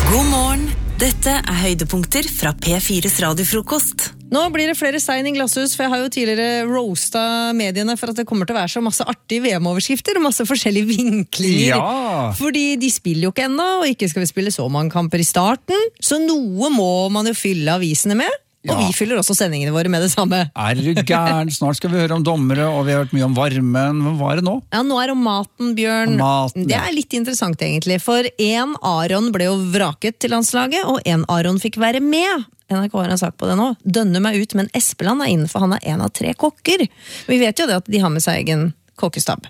God morgen, dette høydepunkter fra P4's radiofrokost. Nå blir det flere stein i glasshus, for jeg har jo tidligere roastet mediene for at det kommer til å være så masse artige VM-overskrifter og masse forskjellige vinklinger. Ja. Fordi de spiller jo ikke enda, og ikke skal vi spille så mange kamper i starten, så noe må man jo fylle avisene med. Og vi fyller også sendingene våre med det samme. Er du gæren? Snart skal vi høre om dommere, og vi har hørt mye om varmen. Hva var det nå? Ja, nå er det om maten, Bjørn. Maten, Det ja. er litt interessant egentlig, for en Aron ble jo vraket til landslaget, og en Aron fikk være med. NRK har en sak på det nå. Dønner meg ut, men Espeland er innenfor, han er en av 3 kokker. Vi vet jo det at de har med seg egen kokkestab.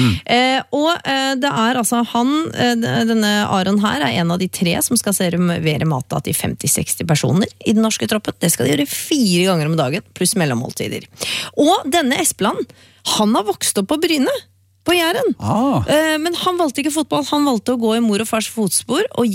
Det er altså denne Aron her er en av de 3 som skal servere mat til 50-60 personer i den norske troppen. Det skal de gjøre 4 ganger om dagen, pluss mellommåltider. Og denne Espeland, han har vokst opp på Bryne, på Jæren. Men han valgte ikke fotball, han valgte å gå i mor og fars fotspor, og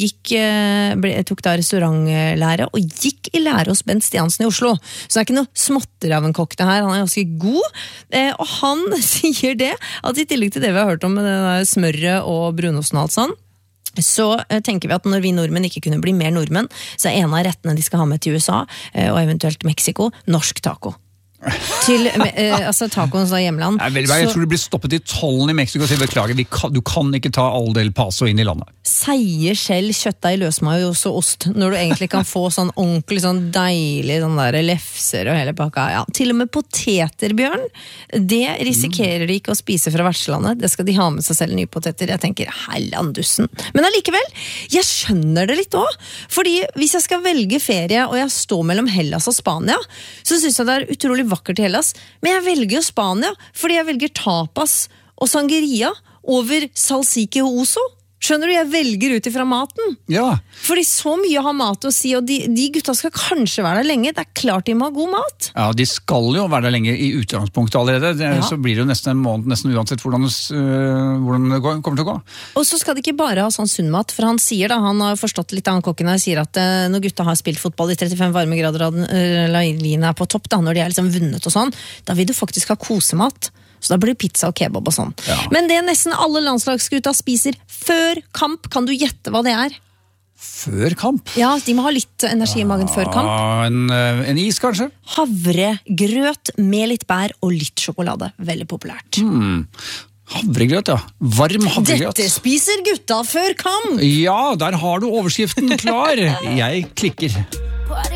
tok da restaurantlære, og gikk i lære hos Bent Stiansen i Oslo. Så det er ikke noe småtter av en kokk det her, han er ganske god. Og han sier det, at i tillegg til det vi har hørt om med det der smørret og brunosten og alt sånn, så tenker vi at når vi nordmenn ikke kunne bli mer nordmenn, så er en av rettene de skal ha med til USA, og eventuelt Mexico, norsk taco. Til tacoens hjemland. Jeg tror du blir stoppet i tollen i Mexico og sier beklager, du kan ikke ta all del paso inn i landet. Seier skjell, kjøttdeig, løsmajos og ost, når du egentlig kan få sånn ordentlig sånn deilig sånn der lefser og hele pakka. Ja, til og med poteter, Bjørn, det risikerer de ikke å spise fra vertslandet. Det skal de ha med seg selv nye poteter. Jeg tenker, hellandussen. Men allikevel, jeg skjønner det litt også, fordi hvis jeg skal velge ferie og jeg står mellom Hellas og Spania, så synes jeg det er utrolig vakkert i Hellas, men jeg velger jo Spania fordi jeg velger tapas og sangria over salsike og oso. Skjønner du, jeg velger ut ifra maten. Ja. Fordi så mye har mat å si, og de gutta skal kanskje være der lenge. Det er klart de må ha god mat. Ja, de skal jo være der lenge i utgangspunktet allerede. Så blir det jo nesten en måned, nesten uansett hvordan det kommer til å gå. Og så skal de ikke bare ha sånn sunn mat, for han sier da, han har forstått litt av han kokken her, sier at når gutta har spilt fotball i 35 varmegrader og adrenalin er på topp, da, når de er liksom vunnet og sånn, da vil du faktisk ha kosemat. Så da blir det pizza og kebab og sånn. Ja. Men det nesten alle landslagsgutta spiser før kamp, kan du gjette hva det er? Før kamp? Ja, de må ha litt energi i magen før kamp. En is kanskje? Havregrøt med litt bær og litt sjokolade. Veldig populært. Havregrøt, ja. Varm havregrøt. Dette spiser gutta før kamp! Ja, der har du overskriften klar. Jeg klikker.